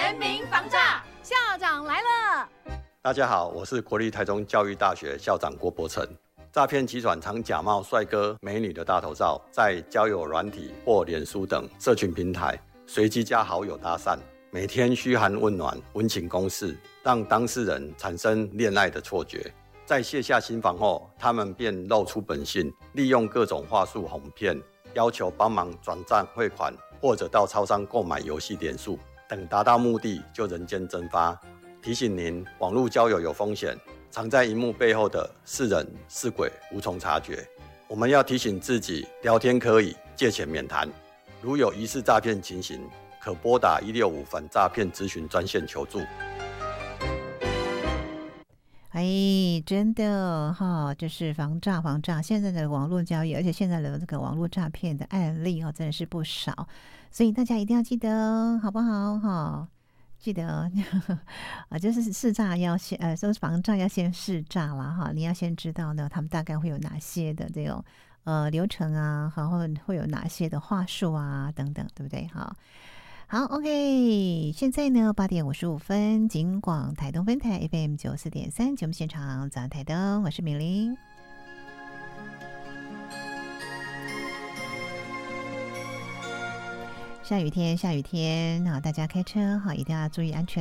全民防诈， 校长来了。 大家好，我是国立台中教育大学校长郭伯成。诈骗集团常假冒帅哥美女的大头照，在交友软体或脸书等社群平台随机加好友搭讪，每天嘘寒问暖、温情攻势，让当事人产生恋爱的错觉。在卸下心防后，他们便露出本性，利用各种话术哄骗，要求帮忙转账汇款，或者到超商购买游戏点数，等达到目的就人间蒸发。提醒您，网络交友有风险，藏在荧幕背后的是人是鬼，无从察觉。我们要提醒自己，聊天可以，借钱免谈。如有疑似诈骗情形，可拨打165反诈骗咨询专线求助。 真的哈，就是防诈。现在的网络交易，而且现在的这个网络诈骗的案例真的是不少，所以大家一定要记得，好不好？哈，记得就是试诈要先说防诈要先试诈啦哈，你要先知道呢，他们大概会有哪些的这种流程啊，然后会有哪些的话术啊等等，对不对？好 ，OK， 现在呢8:55，警广台东分台 FM 94.3节目现场，早安台东，我是美玲。下雨天啊，大家开车一定要注意安全。